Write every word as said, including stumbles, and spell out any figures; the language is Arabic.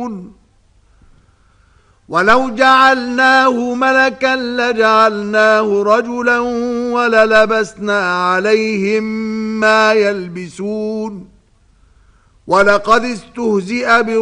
يلبسون ولو جعلناه ملكا لجعلناه رجلا وللبسنا عليهم ما يلبسون ولقد استهزئ